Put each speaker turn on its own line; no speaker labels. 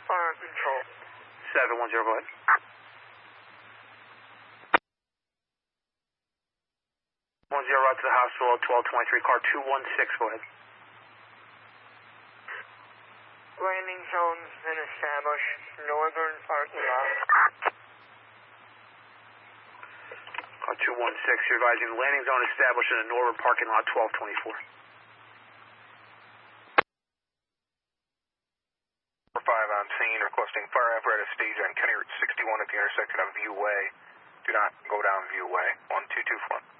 Fire control.
710, go ahead. 10 route to the hospital, 1223, car 216, go ahead.
Landing zone's been established. Northern parking lot.
Car 216, you're advising landing zone established in the northern parking lot, 1224.
5 on scene, requesting fire apparatus stage on County Route 61 at the intersection of View Way. Do not go down View Way. 1224.